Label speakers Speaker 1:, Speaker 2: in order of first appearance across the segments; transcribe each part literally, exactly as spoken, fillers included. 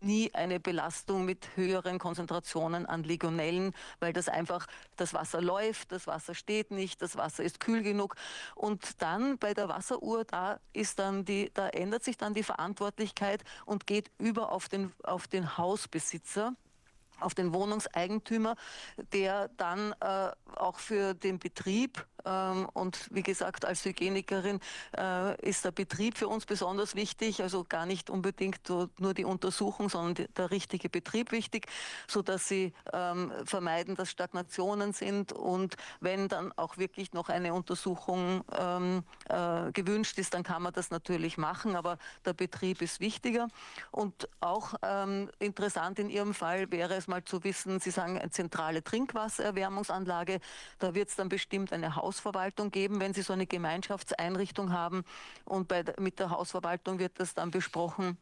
Speaker 1: nie eine Belastung mit höheren Konzentrationen an Legionellen, weil das einfach, das Wasser läuft, das Wasser steht nicht, das Wasser ist kühl genug. Und dann bei der Wasseruhr, da ist dann die, da ändert sich dann die Verantwortlichkeit und geht über auf den, auf den Hausbesitzer, auf den Wohnungseigentümer, der dann äh, auch für den Betrieb ähm, und wie gesagt, als Hygienikerin äh, ist der Betrieb für uns besonders wichtig, also gar nicht unbedingt so nur die Untersuchung, sondern die, der richtige Betrieb wichtig, so dass sie ähm, vermeiden, dass Stagnationen sind und wenn dann auch wirklich noch eine Untersuchung ähm, äh, gewünscht ist, dann kann man das natürlich machen, aber der Betrieb ist wichtiger. Und auch ähm, interessant in Ihrem Fall wäre es mal zu wissen, Sie sagen eine zentrale Trinkwassererwärmungsanlage, da wird es dann bestimmt eine Hausverwaltung geben, wenn Sie so eine Gemeinschaftseinrichtung haben und bei, mit der Hausverwaltung wird das dann besprochen,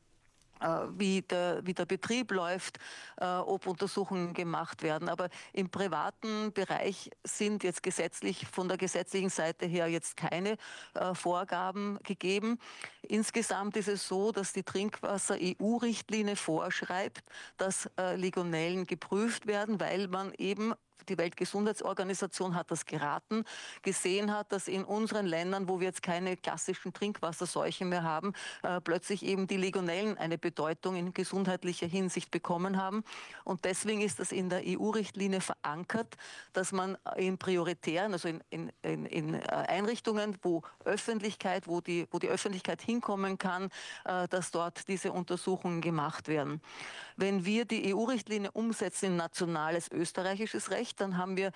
Speaker 1: wie der, wie der Betrieb läuft, äh, ob Untersuchungen gemacht werden. Aber im privaten Bereich sind jetzt gesetzlich, von der gesetzlichen Seite her jetzt keine äh, Vorgaben gegeben. Insgesamt ist es so, dass die Trinkwasser-E U-Richtlinie vorschreibt, dass äh, Legionellen geprüft werden, weil man eben die Weltgesundheitsorganisation hat das geraten, gesehen hat, dass in unseren Ländern, wo wir jetzt keine klassischen Trinkwasserseuchen mehr haben, äh, plötzlich eben die Legionellen eine Bedeutung in gesundheitlicher Hinsicht bekommen haben. Und deswegen ist das in der E U-Richtlinie verankert, dass man in prioritären, also in, in, in, in Einrichtungen, wo Öffentlichkeit, wo die, wo die Öffentlichkeit hinkommen kann, äh, dass dort diese Untersuchungen gemacht werden. Wenn wir die E U-Richtlinie umsetzen in nationales österreichisches Recht, dann haben wir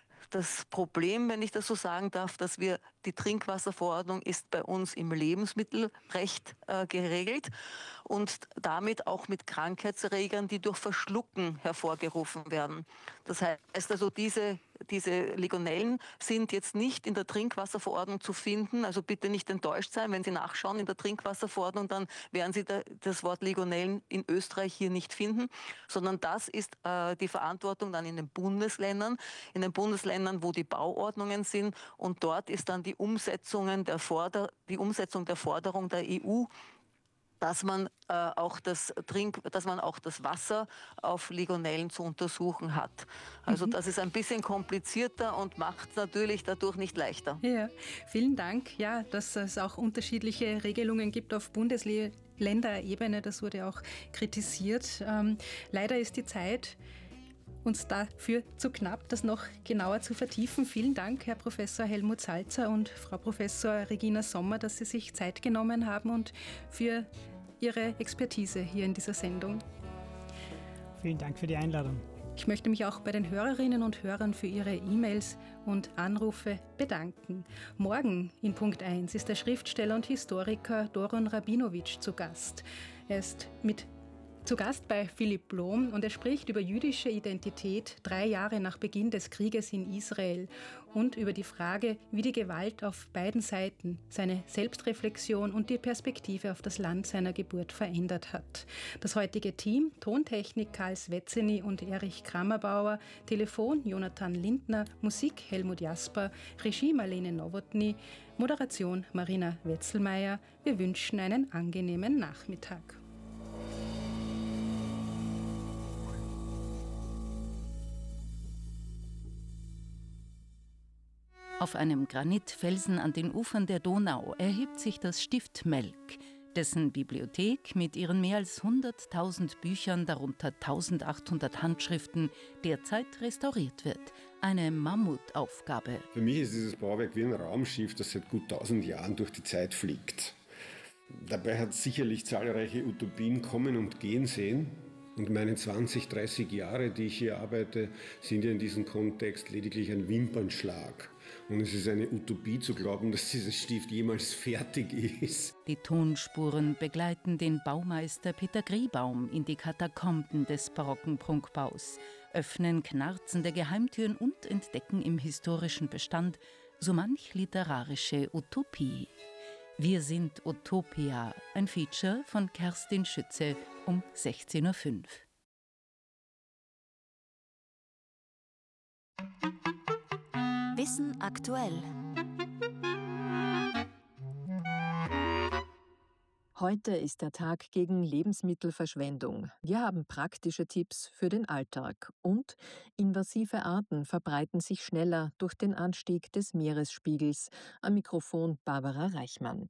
Speaker 1: das Problem, wenn ich das so sagen darf, dass wir die Trinkwasserverordnung ist bei uns im Lebensmittelrecht äh, geregelt und damit auch mit Krankheitserregern, die durch Verschlucken hervorgerufen werden. Das heißt also, diese Diese Legionellen sind jetzt nicht in der Trinkwasserverordnung zu finden. Also bitte nicht enttäuscht sein, wenn Sie nachschauen in der Trinkwasserverordnung, dann werden Sie da das Wort Legionellen in Österreich hier nicht finden, sondern das ist äh, die Verantwortung dann in den Bundesländern, in den Bundesländern, wo die Bauordnungen sind. Und dort ist dann die Umsetzungen der Forder, die Umsetzung der Forderung der E U, dass man äh, auch das Trink, dass man auch das Wasser auf Legionellen zu untersuchen hat. Also das ist ein bisschen komplizierter und macht natürlich dadurch nicht leichter.
Speaker 2: Ja, vielen Dank. Ja, dass es auch unterschiedliche Regelungen gibt auf Bundesländerebene, das wurde auch kritisiert. Ähm, leider ist die Zeit uns dafür zu knapp, das noch genauer zu vertiefen. Vielen Dank, Herr Professor Helmut Salzer und Frau Professor Regina Sommer, dass Sie sich Zeit genommen haben und für Ihre Expertise hier in dieser Sendung.
Speaker 3: Vielen Dank für die Einladung.
Speaker 2: Ich möchte mich auch bei den Hörerinnen und Hörern für ihre E-Mails und Anrufe bedanken. Morgen in Punkt eins ist der Schriftsteller und Historiker Doron Rabinowitsch zu Gast. Er ist mit zu Gast bei Philipp Blom und er spricht über jüdische Identität drei Jahre nach Beginn des Krieges in Israel und über die Frage, wie die Gewalt auf beiden Seiten seine Selbstreflexion und die Perspektive auf das Land seiner Geburt verändert hat. Das heutige Team, Tontechnik Karl Svetzeny und Erich Krammerbauer, Telefon Jonathan Lindner, Musik Helmut Jasper, Regie Marlene Nowotny, Moderation Marina Wetzelmeier. Wir wünschen einen angenehmen Nachmittag.
Speaker 4: Auf einem Granitfelsen an den Ufern der Donau erhebt sich das Stift Melk, dessen Bibliothek mit ihren mehr als hunderttausend Büchern, darunter eintausendachthundert Handschriften, derzeit restauriert wird. Eine Mammutaufgabe.
Speaker 5: Für mich ist dieses Bauwerk wie ein Raumschiff, das seit gut tausend Jahren durch die Zeit fliegt. Dabei hat es sicherlich zahlreiche Utopien kommen und gehen sehen. Und meine zwanzig, dreißig Jahre, die ich hier arbeite, sind ja in diesem Kontext lediglich ein Wimpernschlag. Und es ist eine Utopie zu glauben, dass dieses Stift jemals fertig ist.
Speaker 4: Die Tonspuren begleiten den Baumeister Peter Griebaum in die Katakomben des barocken Prunkbaus, öffnen knarzende Geheimtüren und entdecken im historischen Bestand so manch literarische Utopie. Wir sind Utopia, ein Feature von Kerstin Schütze um sechzehn Uhr fünf.
Speaker 6: Wissen aktuell. Heute ist der Tag gegen Lebensmittelverschwendung. Wir haben praktische Tipps für den Alltag. Und invasive Arten verbreiten sich schneller durch den Anstieg des Meeresspiegels. Am Mikrofon Barbara Reichmann.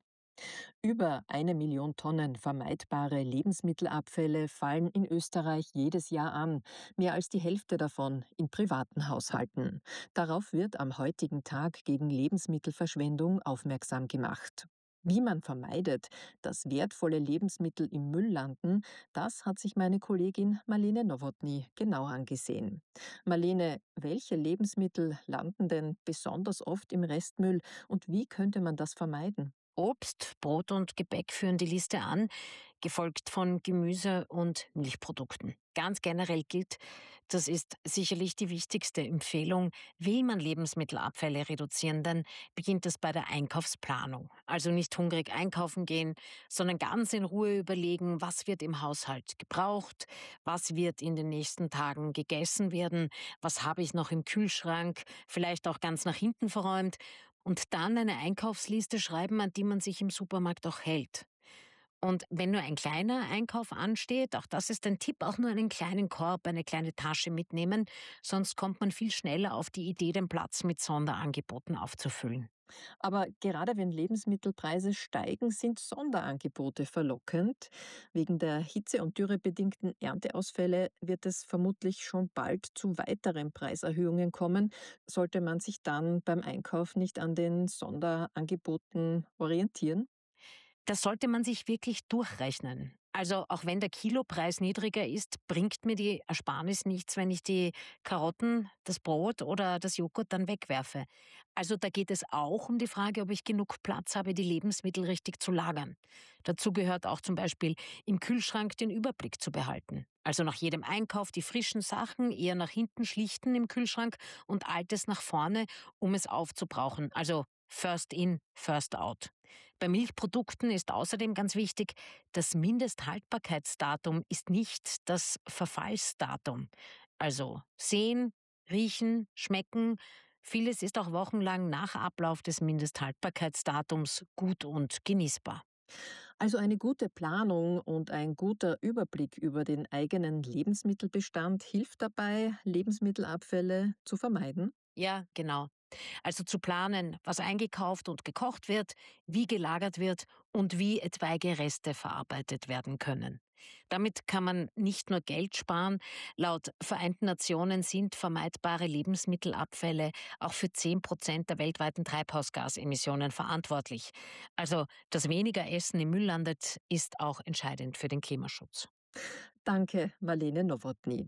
Speaker 6: Über eine Million Tonnen vermeidbare Lebensmittelabfälle fallen in Österreich jedes Jahr an, mehr als die Hälfte davon in privaten Haushalten. Darauf wird am heutigen Tag gegen Lebensmittelverschwendung aufmerksam gemacht. Wie man vermeidet, dass wertvolle Lebensmittel im Müll landen, das hat sich meine Kollegin Marlene Nowotny genau angesehen. Marlene, welche Lebensmittel landen denn besonders oft im Restmüll und wie könnte man das vermeiden?
Speaker 7: Obst, Brot und Gebäck führen die Liste an, gefolgt von Gemüse und Milchprodukten. Ganz generell gilt, das ist sicherlich die wichtigste Empfehlung, will man Lebensmittelabfälle reduzieren, dann beginnt es bei der Einkaufsplanung. Also nicht hungrig einkaufen gehen, sondern ganz in Ruhe überlegen, was wird im Haushalt gebraucht, was wird in den nächsten Tagen gegessen werden, was habe ich noch im Kühlschrank, vielleicht auch ganz nach hinten verräumt. Und dann eine Einkaufsliste schreiben, an die man sich im Supermarkt auch hält. Und wenn nur ein kleiner Einkauf ansteht, auch das ist ein Tipp, auch nur einen kleinen Korb, eine kleine Tasche mitnehmen, sonst kommt man viel schneller auf die Idee, den Platz mit Sonderangeboten aufzufüllen.
Speaker 6: Aber gerade wenn Lebensmittelpreise steigen, sind Sonderangebote verlockend. Wegen der hitze- und dürrebedingten Ernteausfälle wird es vermutlich schon bald zu weiteren Preiserhöhungen kommen. Sollte man sich dann beim Einkauf nicht an den Sonderangeboten orientieren?
Speaker 7: Das sollte man sich wirklich durchrechnen. Also auch wenn der Kilopreis niedriger ist, bringt mir die Ersparnis nichts, wenn ich die Karotten, das Brot oder das Joghurt dann wegwerfe. Also da geht es auch um die Frage, ob ich genug Platz habe, die Lebensmittel richtig zu lagern. Dazu gehört auch zum Beispiel im Kühlschrank den Überblick zu behalten. Also nach jedem Einkauf die frischen Sachen eher nach hinten schlichten im Kühlschrank und Altes nach vorne, um es aufzubrauchen. Also First in, first out. Bei Milchprodukten ist außerdem ganz wichtig, das Mindesthaltbarkeitsdatum ist nicht das Verfallsdatum. Also sehen, riechen, schmecken. Vieles ist auch wochenlang nach Ablauf des Mindesthaltbarkeitsdatums gut und genießbar.
Speaker 6: Also eine gute Planung und ein guter Überblick über den eigenen Lebensmittelbestand hilft dabei, Lebensmittelabfälle zu vermeiden.
Speaker 7: Ja, genau. Also zu planen, was eingekauft und gekocht wird, wie gelagert wird und wie etwaige Reste verarbeitet werden können. Damit kann man nicht nur Geld sparen, laut Vereinten Nationen sind vermeidbare Lebensmittelabfälle auch für zehn Prozent der weltweiten Treibhausgasemissionen verantwortlich. Also, dass weniger Essen im Müll landet, ist auch entscheidend für den Klimaschutz.
Speaker 6: Danke, Marlene Nowotny.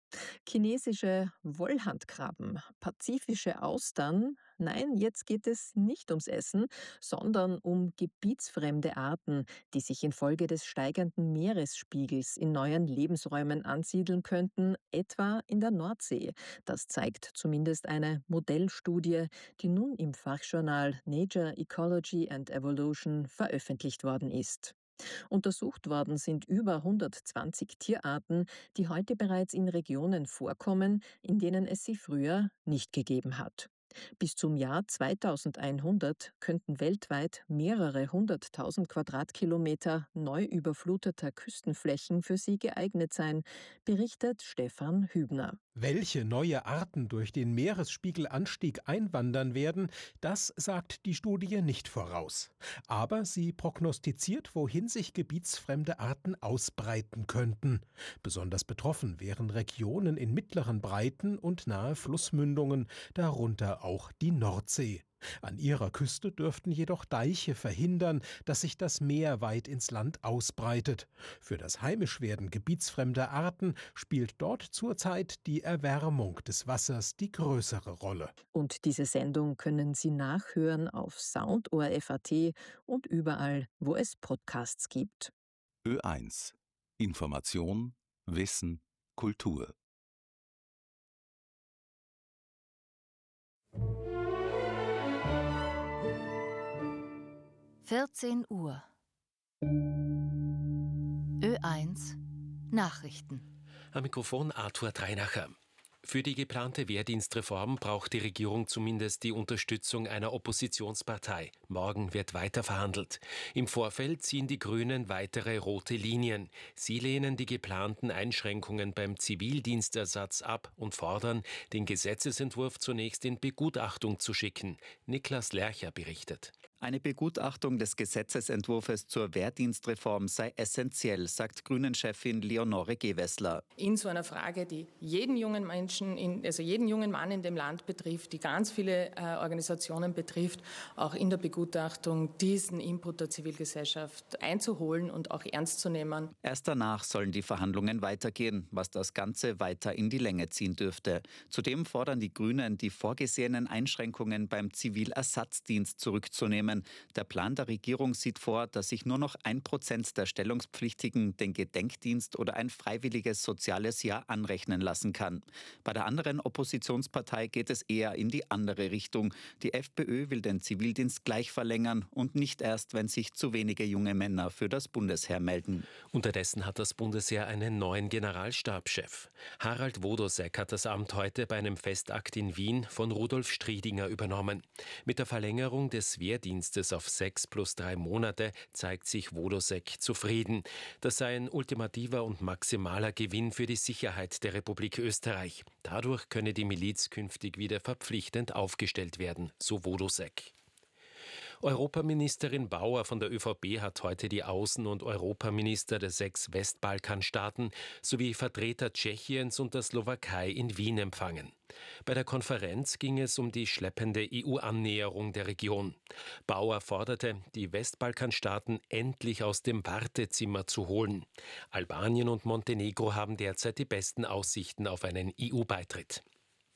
Speaker 6: Chinesische Wollhandkrabben, pazifische Austern. Nein, jetzt geht es nicht ums Essen, sondern um gebietsfremde Arten, die sich infolge des steigenden Meeresspiegels in neuen Lebensräumen ansiedeln könnten, etwa in der Nordsee. Das zeigt zumindest eine Modellstudie, die nun im Fachjournal Nature, Ecology and Evolution veröffentlicht worden ist. Untersucht worden sind über hundertzwanzig Tierarten, die heute bereits in Regionen vorkommen, in denen es sie früher nicht gegeben hat. Bis zum Jahr zweitausendeinhundert könnten weltweit mehrere hunderttausend Quadratkilometer neu überfluteter Küstenflächen für sie geeignet sein, berichtet Stefan Hübner.
Speaker 8: Welche neue Arten durch den Meeresspiegelanstieg einwandern werden, das sagt die Studie nicht voraus. Aber sie prognostiziert, wohin sich gebietsfremde Arten ausbreiten könnten. Besonders betroffen wären Regionen in mittleren Breiten und nahe Flussmündungen, darunter auch die Nordsee. An ihrer Küste dürften jedoch Deiche verhindern, dass sich das Meer weit ins Land ausbreitet. Für das Heimischwerden gebietsfremder Arten spielt dort zurzeit die Erwärmung des Wassers die größere Rolle.
Speaker 6: Und diese Sendung können Sie nachhören auf Soundohr Punkt F A T und überall, wo es Podcasts gibt.
Speaker 9: Ö eins. Information, Wissen, Kultur.
Speaker 10: vierzehn Uhr. Ö eins Nachrichten.
Speaker 11: Am Mikrofon Arthur Dreinacher.
Speaker 10: Für die geplante Wehrdienstreform braucht die Regierung zumindest die Unterstützung einer Oppositionspartei. Morgen wird weiter verhandelt. Im Vorfeld ziehen die Grünen weitere rote Linien. Sie lehnen die geplanten Einschränkungen beim Zivildienstersatz ab und fordern, den Gesetzesentwurf zunächst in Begutachtung zu schicken. Niklas Lercher berichtet.
Speaker 11: Eine Begutachtung des Gesetzesentwurfs zur Wehrdienstreform sei essentiell, sagt Grünen-Chefin Leonore Gewessler.
Speaker 12: In so einer Frage, die jeden jungen Menschen, in, also jeden jungen Mann in dem Land betrifft, die ganz viele äh, Organisationen betrifft, auch in der Begutachtung diesen Input der Zivilgesellschaft einzuholen und auch ernst zu nehmen.
Speaker 11: Erst danach sollen die Verhandlungen weitergehen, was das Ganze weiter in die Länge ziehen dürfte. Zudem fordern die Grünen, die vorgesehenen Einschränkungen beim Zivilersatzdienst zurückzunehmen. Der Plan der Regierung sieht vor, dass sich nur noch ein Prozent der Stellungspflichtigen den Gedenkdienst oder ein freiwilliges soziales Jahr anrechnen lassen kann. Bei der anderen Oppositionspartei geht es eher in die andere Richtung. Die FPÖ will den Zivildienst gleich verlängern und nicht erst, wenn sich zu wenige junge Männer für das Bundesheer melden.
Speaker 10: Unterdessen hat das Bundesheer einen neuen Generalstabschef. Harald Wodosek hat das Amt heute bei einem Festakt in Wien von Rudolf Striedinger übernommen. Mit der Verlängerung des Wehrdienstes auf sechs plus drei Monate zeigt sich Wodosek zufrieden. Das sei ein ultimativer und maximaler Gewinn für die Sicherheit der Republik Österreich. Dadurch könne die Miliz künftig wieder verpflichtend aufgestellt werden, so Wodosek. Europaministerin Bauer von der ÖVP hat heute die Außen- und Europaminister der sechs Westbalkanstaaten sowie Vertreter Tschechiens und der Slowakei in Wien empfangen. Bei der Konferenz ging es um die schleppende E U-Annäherung der Region. Bauer forderte, die Westbalkanstaaten endlich aus dem Wartezimmer zu holen. Albanien und Montenegro haben derzeit die besten Aussichten auf einen E U-Beitritt.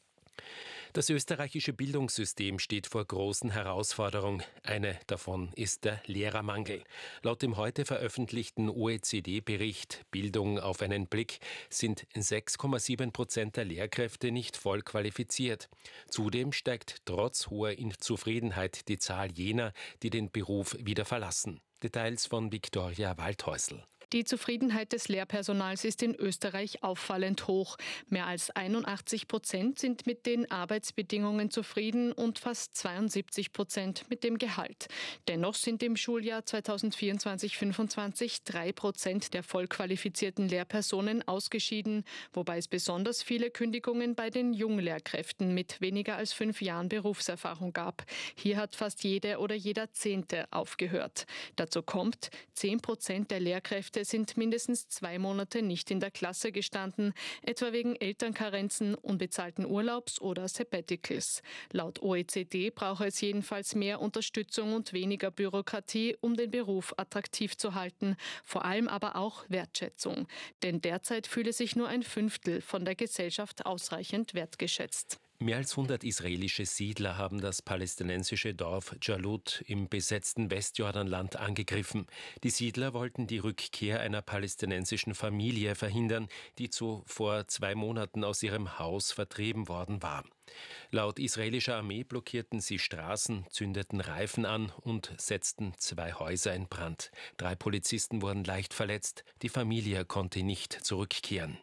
Speaker 10: Das österreichische Bildungssystem steht vor großen Herausforderungen. Eine davon ist der Lehrermangel. Laut dem heute veröffentlichten O E C D-Bericht Bildung auf einen Blick sind sechs Komma sieben Prozent der Lehrkräfte nicht voll qualifiziert. Zudem steigt trotz hoher Zufriedenheit die Zahl jener, die den Beruf wieder verlassen. Details von Viktoria Waldhäusl.
Speaker 13: Die Zufriedenheit des Lehrpersonals ist in Österreich auffallend hoch. Mehr als einundachtzig Prozent sind mit den Arbeitsbedingungen zufrieden und fast zweiundsiebzig Prozent mit dem Gehalt. Dennoch sind im Schuljahr zweitausendvierundzwanzig fünfundzwanzig drei Prozent der vollqualifizierten Lehrpersonen ausgeschieden, wobei es besonders viele Kündigungen bei den Junglehrkräften mit weniger als fünf Jahren Berufserfahrung gab. Hier hat fast jede oder jeder Zehnte aufgehört. Dazu kommt, zehn Prozent der Lehrkräfte sind mindestens zwei Monate nicht in der Klasse gestanden, etwa wegen Elternkarenzen, unbezahlten Urlaubs oder Sabbaticals. Laut O E C D brauche es jedenfalls mehr Unterstützung und weniger Bürokratie, um den Beruf attraktiv zu halten, vor allem aber auch Wertschätzung. Denn derzeit fühle sich nur ein Fünftel von der Gesellschaft ausreichend wertgeschätzt.
Speaker 10: Mehr als hundert israelische Siedler haben das palästinensische Dorf Jalut im besetzten Westjordanland angegriffen. Die Siedler wollten die Rückkehr einer palästinensischen Familie verhindern, die zuvor zwei Monaten aus ihrem Haus vertrieben worden war. Laut israelischer Armee blockierten sie Straßen, zündeten Reifen an und setzten zwei Häuser in Brand. Drei Polizisten wurden leicht verletzt. Die Familie konnte nicht zurückkehren.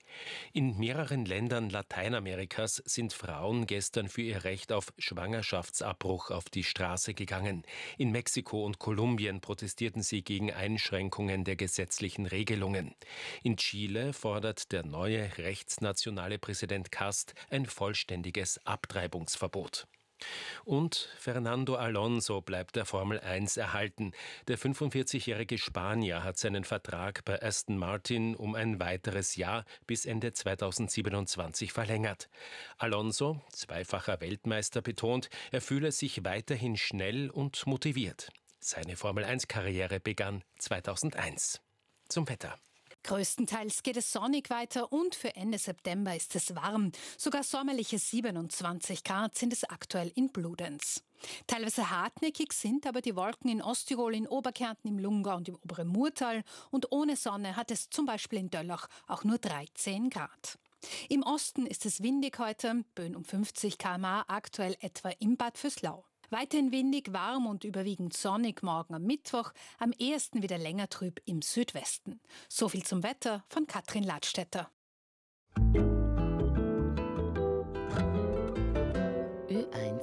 Speaker 10: In mehreren Ländern Lateinamerikas sind Frauen gestern für ihr Recht auf Schwangerschaftsabbruch auf die Straße gegangen. In Mexiko und Kolumbien protestierten sie gegen Einschränkungen der gesetzlichen Regelungen. In Chile fordert der neue rechtsnationale Präsident Kast ein vollständiges Abtreibungsverbot. Und Fernando Alonso bleibt der Formel eins erhalten. Der fünfundvierzigjährige Spanier hat seinen Vertrag bei Aston Martin um ein weiteres Jahr bis Ende zweitausendsiebenundzwanzig verlängert. Alonso, zweifacher Weltmeister, betont, er fühle sich weiterhin schnell und motiviert. Seine Formel eins Karriere begann zweitausendeins. Zum Wetter.
Speaker 14: Größtenteils geht es sonnig weiter und für Ende September ist es warm. Sogar sommerliche siebenundzwanzig Grad sind es aktuell in Bludenz. Teilweise hartnäckig sind aber die Wolken in Osttirol, in Oberkärnten, im Lungau und im oberen Murtal. Und ohne Sonne hat es zum Beispiel in Döllach auch nur dreizehn Grad. Im Osten ist es windig heute, Böen um fünfzig Kilometer pro Stunde, aktuell etwa im Bad Vöslau. Weiterhin windig, warm und überwiegend sonnig morgen am Mittwoch, am ehesten wieder länger trüb im Südwesten. So viel zum Wetter von Katrin Ladstätter.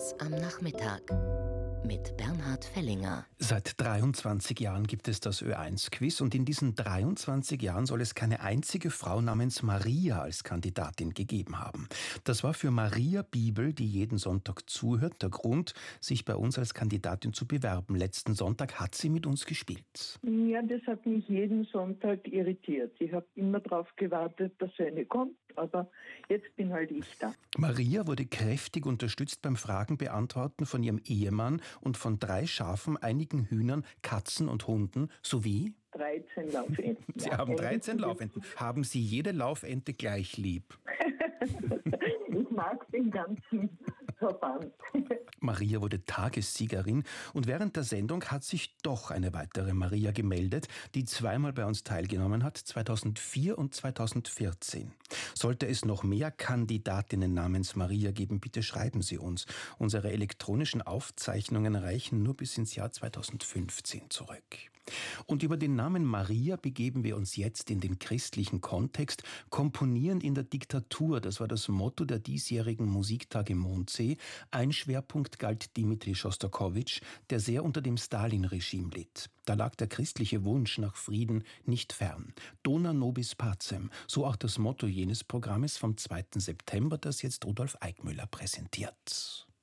Speaker 15: eins am Nachmittag mit Bernhard Fellinger.
Speaker 16: Seit dreiundzwanzig Jahren gibt es das Ö eins Quiz und in diesen dreiundzwanzig Jahren soll es keine einzige Frau namens Maria als Kandidatin gegeben haben. Das war für Maria Bibel, die jeden Sonntag zuhört, der Grund, sich bei uns als Kandidatin zu bewerben. Letzten Sonntag hat sie mit uns gespielt.
Speaker 17: Ja, das hat mich jeden Sonntag irritiert. Ich habe immer darauf gewartet, dass eine kommt, aber jetzt bin halt ich da.
Speaker 16: Maria wurde kräftig unterstützt beim Fragen beantworten von ihrem Ehemann und von drei Schafen, einigen Hühnern, Katzen und Hunden sowie
Speaker 17: dreizehn Laufenten.
Speaker 16: Sie ja, haben dreizehn Laufenten. Haben Sie jede Laufente gleich lieb?
Speaker 17: Ich mag den ganzen Verband.
Speaker 16: Maria wurde Tagessiegerin und während der Sendung hat sich doch eine weitere Maria gemeldet, die zweimal bei uns teilgenommen hat, zweitausendvier und zweitausendvierzehn. Sollte es noch mehr Kandidatinnen namens Maria geben, bitte schreiben Sie uns. Unsere elektronischen Aufzeichnungen reichen nur bis ins Jahr zweitausendfünfzehn zurück. Und über den Namen Maria begeben wir uns jetzt in den christlichen Kontext. Komponieren in der Diktatur, das war das Motto der diesjährigen Musiktage Mondsee. Ein Schwerpunkt galt Dimitri Schostakowitsch, der sehr unter dem Stalin-Regime litt. Da lag der christliche Wunsch nach Frieden nicht fern. Dona nobis pacem, so auch das Motto jenes Programmes vom zweiten September, das jetzt Rudolf Eickmüller präsentiert.